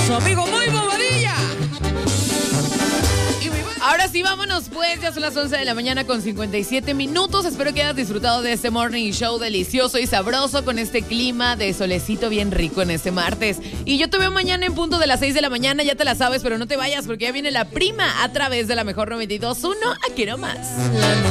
Su amigo muy bobadilla. Ahora sí, vámonos pues, ya son las 11 de la mañana con 57 minutos. Espero que hayas disfrutado de este morning show delicioso y sabroso con este clima de solecito bien rico en este martes. Y yo te veo mañana en punto de las 6 de la mañana, ya te la sabes, pero no te vayas porque ya viene la prima a través de la mejor 92.1. Aquí nomás.